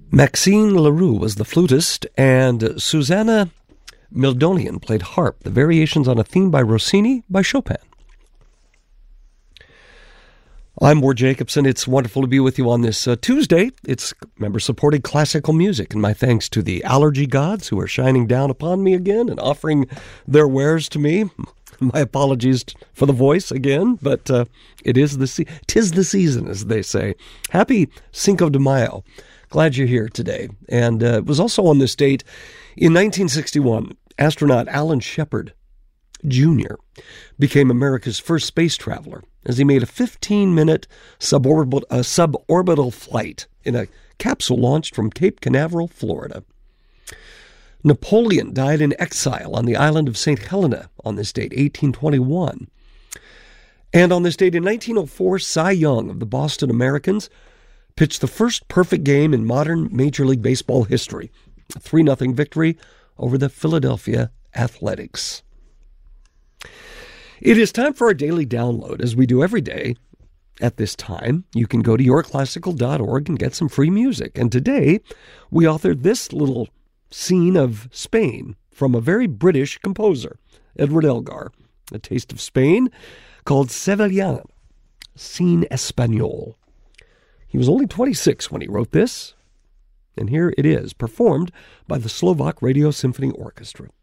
Maxime Leroux was the flutist, and Susanna Mildonian played harp, the variations on a theme by Rossini by Chopin. I'm Ward Jacobson. It's wonderful to be with you on this Tuesday. It's member-supported classical music, and my thanks to the allergy gods who are shining down upon me again and offering their wares to me. My apologies for the voice again, but tis the season, as they say. Happy Cinco de Mayo. Glad you're here today. And it was also on this date in 1961, astronaut Alan Shepard Jr. became America's first space traveler as he made a 15-minute suborbital flight in a capsule launched from Cape Canaveral, Florida. Napoleon died in exile on the island of St. Helena on this date, 1821. And on this date in 1904, Cy Young of the Boston Americans pitched the first perfect game in modern Major League Baseball history, a 3-0 victory over the Philadelphia Athletics. It is time for our daily download, as we do every day. At this time, you can go to yourclassical.org and get some free music. And today, we authored this little scene of Spain from a very British composer, Edward Elgar, A Taste of Spain, called Sevillana, Sin Español. He was only 26 when he wrote this, and here it is, performed by the Slovak Radio Symphony Orchestra.